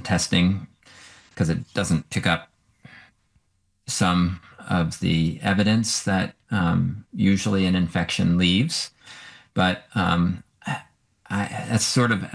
testing because it doesn't pick up some of the evidence that usually an infection leaves. But that's sort of